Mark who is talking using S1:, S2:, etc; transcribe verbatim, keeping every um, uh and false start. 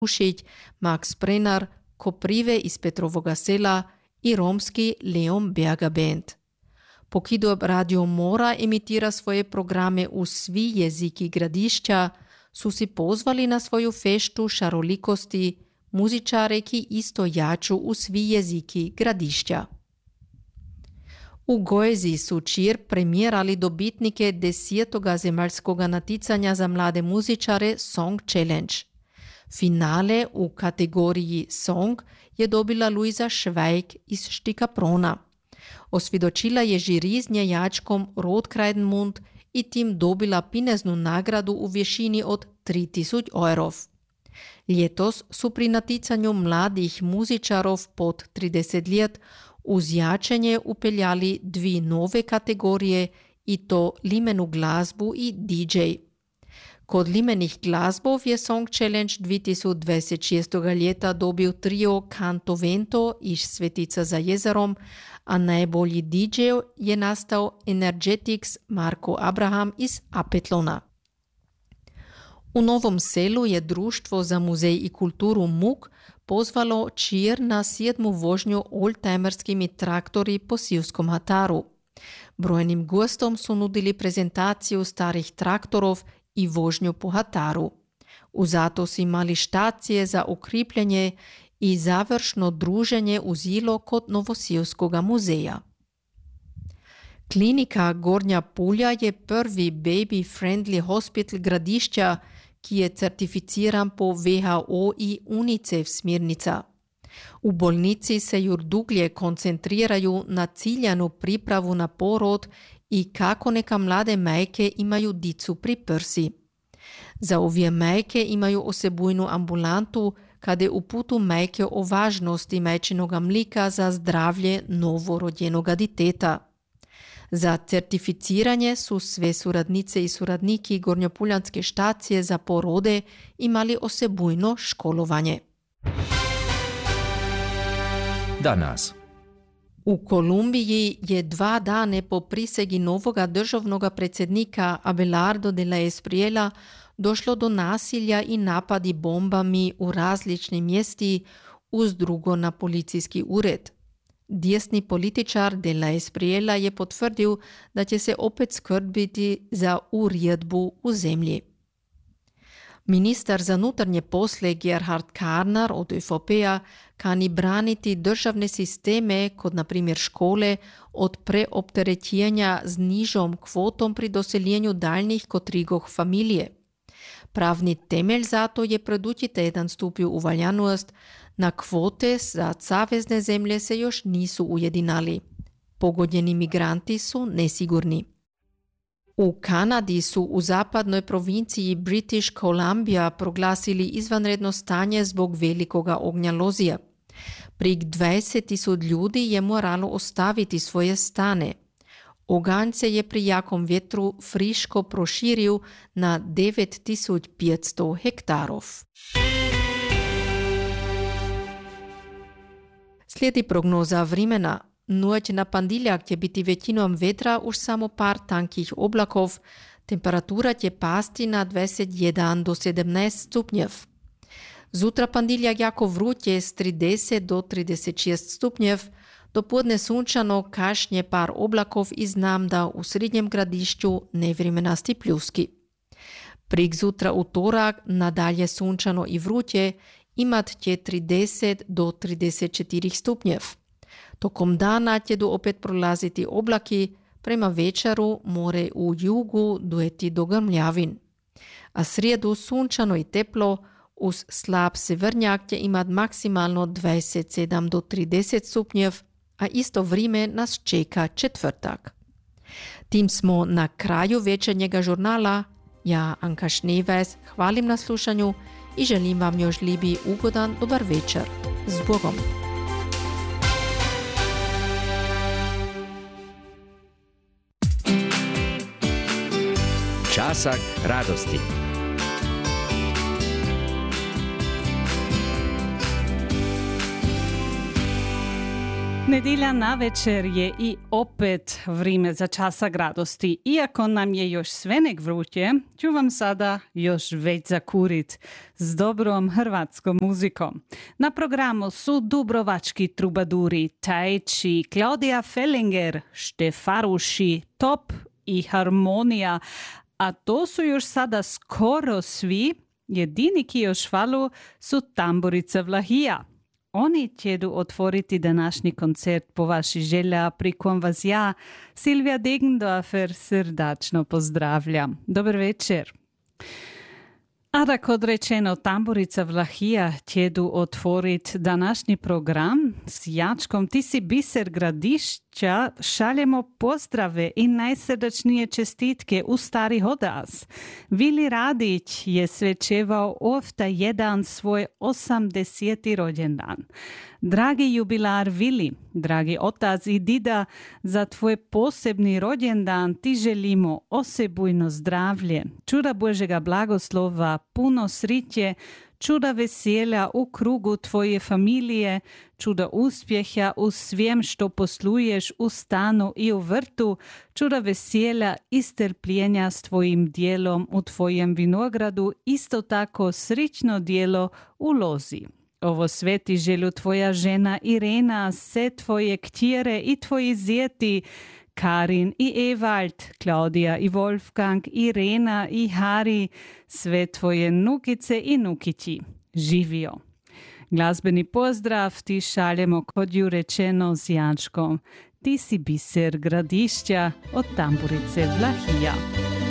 S1: Ušić, Max Prenar, Koprive iz Petrovoga Sela i romski Leon Berga Band. Pokidom Radio Mora emitira svoje programe u svi jeziki Gradišća, su si pozvali na svoju feštu šarolikosti muzičare, ki isto jaču u svi jeziki Gradišća. U Gojezi su čir premijerali dobitnike desetoga zemaljskoga naticanja za mlade muzičare Song Challenge. Finale u kategoriji Song je dobila Luisa Švajk iz Štikaprona. Osvjedočila je žiri z njejačkom Rotkreidenmund i tim dobila pineznu nagradu u vješini od tri tisuće eurov. Ljetos su pri naticanju mladih muzičarov pod trideset let uz jačenje upeljali dvi nove kategorije i to limenu glazbu i D J. Kod limenih glazbov je Song Challenge dve tisuće dvadeset šestega ljeta dobil trio Canto Vento iz Svetica za jezerom, a najbolji D J je nastao Energetics Marko Abraham iz Apetlona. U Novom Selu je Društvo za muzej i kulturu M U K pozvalo čir na sedmu vožnju oldtimerskimi traktori po Sivskom Hataru. Brojnim gostom su nudili prezentaciju starih traktorov i vožnju po Hataru. Uzato su imali štacije za ukripljanje i završno druženje uz ilo kod Novosivskoga muzeja. Klinika Gornja Pulja je prvi baby-friendly hospital Gradišća, ki je certificiran po W H O i UNICEF smirnica. U bolnici se jur duglje koncentriraju na ciljanu pripravu na porod i kako neka mlade majke imaju dicu pri prsi. Za ovje majke imaju osebujnu ambulantu, kade uputu majke o važnosti majčinoga mlika za zdravlje novorodjenoga diteta. Za certificiranje su sve suradnice i suradniki Gornjopuljanske štacije za porode imali osebujno školovanje.
S2: Danas.
S1: U Kolumbiji je dva dane po prisegi novoga državnoga predsjednika Abelardo de la Espriella došlo do nasilja i napadi bombami u različnim mjesti uz drugo na policijski ured. Desni političar de la Espriella je potvrdio da će se opet skrbiti za uredbu u zemlji. Ministar za nutarnje posle Gerhard Karnar od Ö V P-a kani braniti državne sisteme, kod na primjer škole, od preopterećenja z nižom kvotom pri doseljenju daljnjih kotrigoh familije. Pravni temelj zato je predući teden stupio u valjanost, na kvote za savezne zemlje se još nisu ujedinali. Pogodjeni migranti su nesigurni. U Kanadi su u zapadnoj provinciji British Columbia proglasili izvanredno stanje zbog velikoga ognja lozija. Prik dvadeset tisuća ljudi je moralo ostaviti svoje stane. Oganj se je pri jakom vjetru friško proširio na devet tisuća petsto hektarov. Slijedi prognoza vremena. Noć na pandiljak će biti većinom vetra už samo par tankih oblakov, temperatura će pasti na dvadeset jedan do sedemnaest stupnjev. Zutra pandiljak jako vruće s trideset do trideset šest stupnjev, dopodne sunčano, kašnje par oblakov i znam da u srednjem Gradišću nevremenasti pljuski. Prik zutra utorak, nadalje sunčano i vruće, imat će trideset do trideset četiri stupnjev. Tokom dana će do opet prolaziti oblaki, prema večeru more u jugu dojeti do grmljavin. A srijedu sunčano i teplo, uz slab severnjak će imat maksimalno dvadeset sedam do trideset stupnjev, a isto vrijeme nas čeka četvrtak. Tim smo na kraju večernjega žurnala. Ja, Anka Šneves, hvalim na slušanju i želim vam još libi ugodan dobar večer. S Bogom!
S2: Časak radosti.
S3: Nedjelja navečer je i opet vrijeme za časak radosti. Iako nam je još sve nek vruće, ću vam sada još već zakurit s dobrom hrvatskom muzikom. Na programu su dubrovački trubaduri Tajči, Klaudija Fellinger, Štefaruši, Top i Harmonija, a to su još sada skoro svi. Jedini ki još falu su Tamburica Vlahija. Oni ćedu otvoriti današnji koncert po vaši želja, pri kom vas ja, Silvija Degendorfer, srdačno pozdravljam. Dobar večer. A da kod rečeno Tamburica Vlahija ćedu otvoriti današnji program s jačkom Ti si biser Gradišća, šaljemo pozdrave i najsrdačnije čestitke u stari hodas. Vili Radić je svečevao ovta jedan svoj osamdeseti rođendan. Dragi jubilar Vili, dragi otac i dida, za tvoj posebni rođendan ti želimo osebujno zdravlje, čuda Božega blagoslova, puno sriće, čuda veselja u krugu tvoje familije, čuda uspjeha u svem što posluješ u stanu i u vrtu, čuda veselja i strpljenja s tvojim dijelom u tvojem vinogradu, isto tako srično dijelo u lozi. Ovo sve ti želju tvoja žena Irena, sve tvoje kćere i tvoji zjeti, Karin i Ewald, Klaudija i Wolfgang, Irena i Hari, sve tvoje nukice i nukići. Živio. Glazbeni pozdrav ti šaljemo kod ju rečeno s Jančkom. Ti si biser Gradišća od Tamburice Vlahija.